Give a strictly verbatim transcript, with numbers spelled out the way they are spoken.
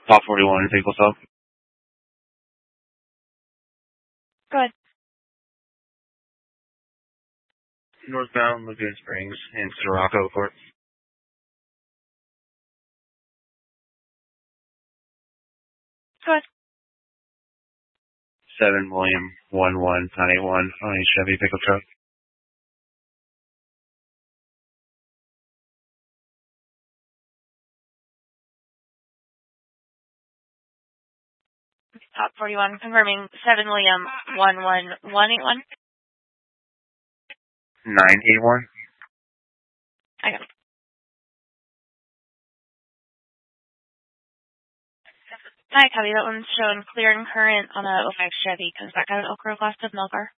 Top forty-one, vehicle stop. Good. Northbound Lagoon Springs and Sirocco Court. Good. seven William one one nine eight one on a Chevy pickup truck. Top forty-one, confirming seven William one one one eight one. nine eight one. I got it. Hi, copy. That one's showing clear and current on a oh five Chevy. Comes back out of Oak Grove, Austin, Melgar.